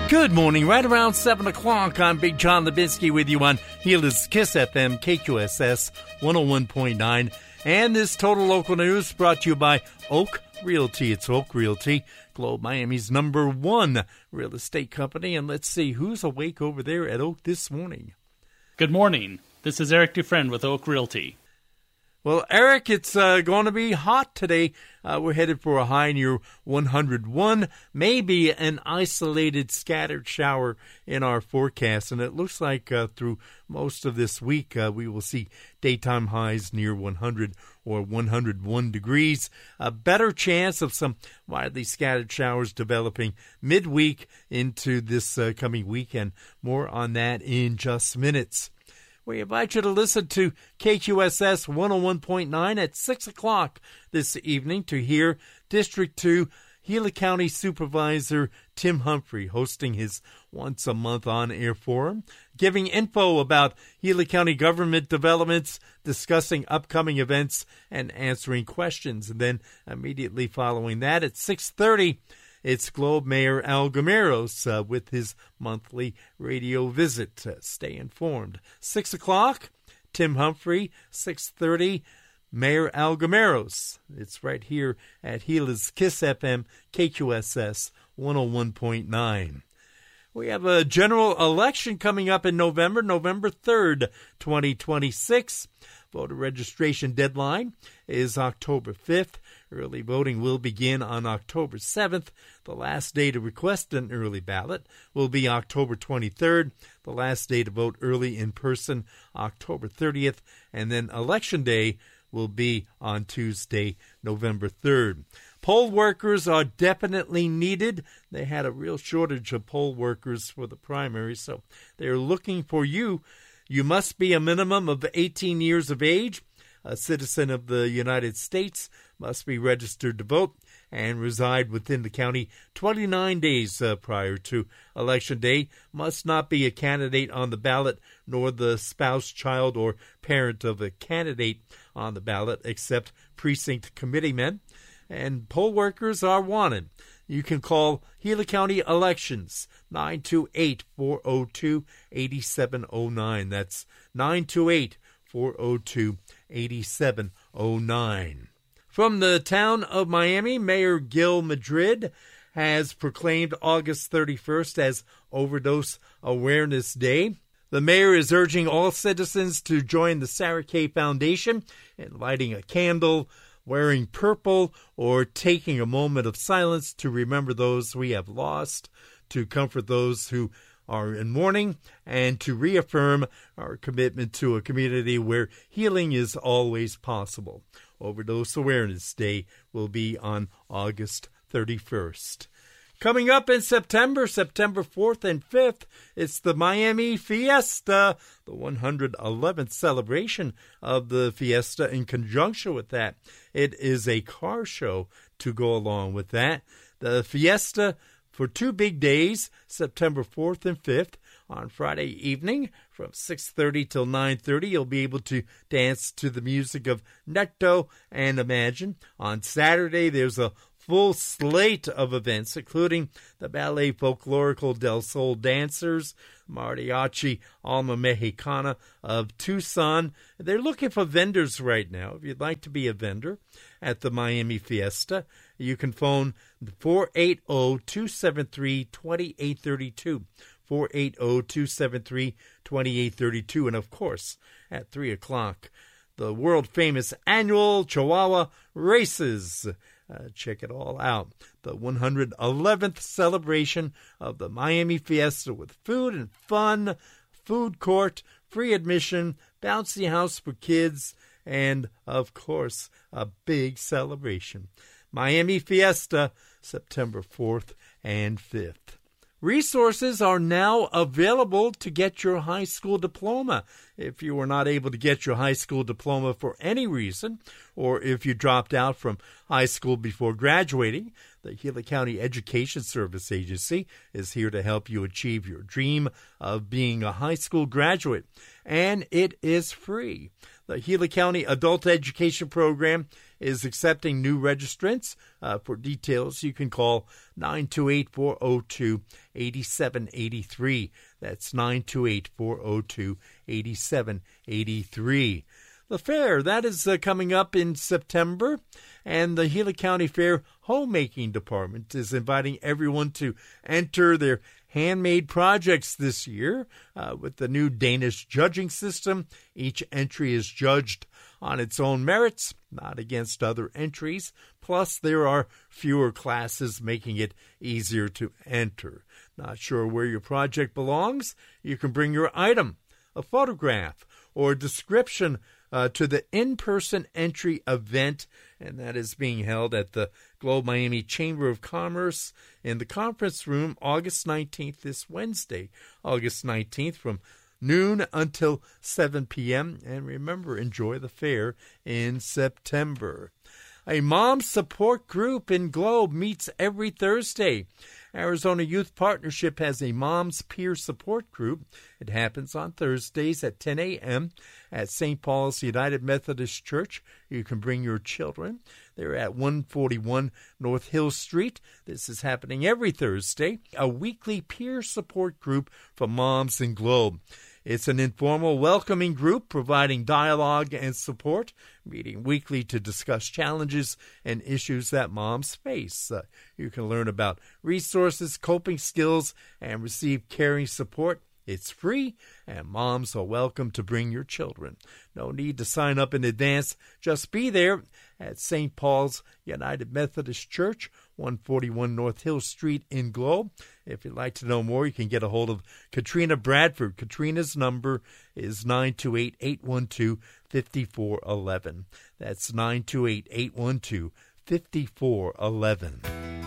Good morning. Right around 7 o'clock, I'm Big John Lebinsky with you on Gila Kiss FM, KQSS 101.9. And this Total Local News brought to you by Oak Realty. It's Oak Realty, Globe Miami's #1 real estate company. And let's see who's awake over there at Oak this morning. Good morning. This is Eric Dufresne with Oak Realty. Well, Eric, it's going to be hot today. We're headed for a high near 101, maybe an isolated scattered shower in our forecast. And it looks like through most of this week, we will see daytime highs near 100 or 101 degrees. A better chance of some widely scattered showers developing midweek into this coming weekend. More on that in just minutes. We invite you to listen to KQSS 101.9 at 6 o'clock this evening to hear District 2 Gila County Supervisor Tim Humphrey hosting his once-a-month on-air forum, giving info about Gila County government developments, discussing upcoming events, and answering questions. And then immediately following that at 6:30, it's Globe Mayor Al Gameros with his monthly radio visit. Stay informed. 6 o'clock, Tim Humphrey. 6:30, Mayor Al Gameros. It's right here at Gila's Kiss FM, KQSS 101.9. We have a general election coming up in November 3rd, 2026. Voter registration deadline is October 5th. Early voting will begin on October 7th. The last day to request an early ballot will be October 23rd. The last day to vote early in person, October 30th. And then Election Day will be on Tuesday, November 3rd. Poll workers are definitely needed. They had a real shortage of poll workers for the primary, so they're looking for you. You must be a minimum of 18 years of age, a citizen of the United States, must be registered to vote, and reside within the county 29 days prior to Election Day, must not be a candidate on the ballot, nor the spouse, child, or parent of a candidate on the ballot, except precinct committeemen. And poll workers are wanted. You can call Gila County Elections, 928-402-8709. That's 928-402-8709. From the town of Miami, Mayor Gil Madrid has proclaimed August 31st as Overdose Awareness Day. The mayor is urging all citizens to join the Sarah Kay Foundation in lighting a candle, wearing purple, or taking a moment of silence to remember those we have lost, to comfort those who are in mourning, and to reaffirm our commitment to a community where healing is always possible. Overdose Awareness Day will be on August 31st. Coming up in September 4th and 5th, it's the Miami Fiesta, the 111th celebration of the Fiesta. In conjunction with that, it is a car show to go along with that. The Fiesta for 2 big days, September 4th and 5th. On Friday evening from 6:30 till 9:30, you'll be able to dance to the music of Necto and Imagine. On Saturday, there's a full slate of events, including the Ballet Folklorico del Sol Dancers, Mariachi Alma Mexicana of Tucson. They're looking for vendors right now. If you'd like to be a vendor at the Miami Fiesta, you can phone 480-273-2832. 480-273-2832. And, of course, at 3 o'clock, the world-famous annual Chihuahua Races. Check it all out. The 111th celebration of the Miami Fiesta with food and fun, food court, free admission, bouncy house for kids, and, of course, a big celebration. Miami Fiesta, September 4th and 5th. Resources are now available to get your high school diploma. If you were not able to get your high school diploma for any reason, or if you dropped out from high school before graduating, the Gila County Education Service Agency is here to help you achieve your dream of being a high school graduate, and it is free. The Gila County Adult Education Program is accepting new registrants. For details, you can call 928-402-8783. That's 928-402-8783. The fair, that is coming up in September, and the Gila County Fair Homemaking Department is inviting everyone to enter their handmade projects this year. With the new Danish judging system, each entry is judged on its own merits, not against other entries. Plus, there are fewer classes, making it easier to enter. Not sure where your project belongs? You can bring your item, a photograph, or a description to the in-person entry event, and that is being held at the Globe Miami Chamber of Commerce in the conference room August 19th, this Wednesday, August 19th, from noon until 7 p.m. And remember, enjoy the fair in September. A mom support group in Globe meets every Thursday. Arizona Youth Partnership has a mom's peer support group. It happens on Thursdays at 10 a.m. at St. Paul's United Methodist Church. You can bring your children. They're at 141 North Hill Street. This is happening every Thursday. A weekly peer support group for moms in Globe. It's an informal, welcoming group providing dialogue and support, meeting weekly to discuss challenges and issues that moms face. You can learn about resources, coping skills, and receive caring support. It's free, and moms are welcome to bring your children. No need to sign up in advance. Just be there at St. Paul's United Methodist Church, 141 North Hill Street in Globe. If you'd like to know more, you can get a hold of Katrina Bradford. Katrina's number is 928-812-5411. That's 928-812-5411.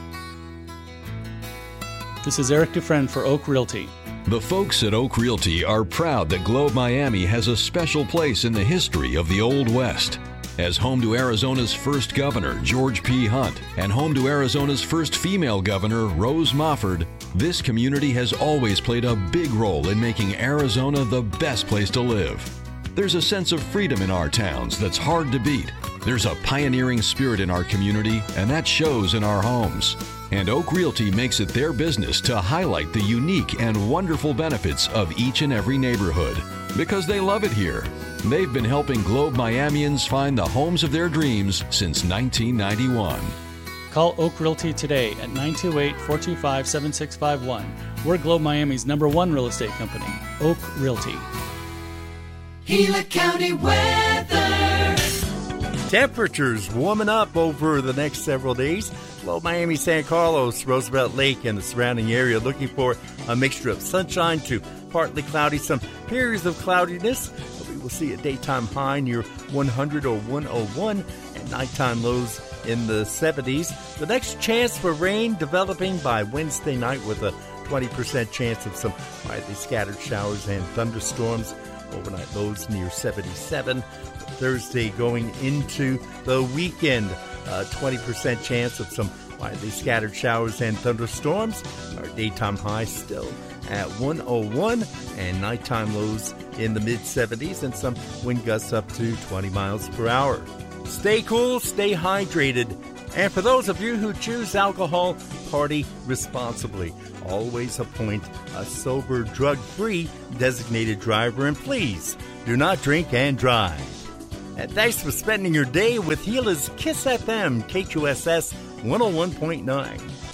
This is Eric Dufresne for Oak Realty. The folks at Oak Realty are proud that Globe Miami has a special place in the history of the Old West. As home to Arizona's first governor, George P. Hunt, and home to Arizona's first female governor, Rose Mofford, this community has always played a big role in making Arizona the best place to live. There's a sense of freedom in our towns that's hard to beat. There's a pioneering spirit in our community, and that shows in our homes. And Oak Realty makes it their business to highlight the unique and wonderful benefits of each and every neighborhood, because they love it here. They've been helping Globe Miamians find the homes of their dreams since 1991. Call Oak Realty today at 928-425-7651. We're Globe Miami's #1 real estate company, Oak Realty. Gila County weather. Temperatures warming up over the next several days. Globe Miami, San Carlos, Roosevelt Lake, and the surrounding area looking for a mixture of sunshine to partly cloudy, some periods of cloudiness. We will see a daytime high near 100 or 101 and nighttime lows in the 70s. The next chance for rain developing by Wednesday night with a 20% chance of some widely scattered showers and thunderstorms. Overnight lows near 77. Thursday going into the weekend, 20% chance of some widely scattered showers and thunderstorms. Our daytime high still at 101 and nighttime lows in the mid-70s and some wind gusts up to 20 miles per hour. Stay cool, stay hydrated. And for those of you who choose alcohol, party responsibly. Always appoint a sober, drug-free designated driver, and please do not drink and drive. And thanks for spending your day with Gila's Kiss FM, KQSS 101.9.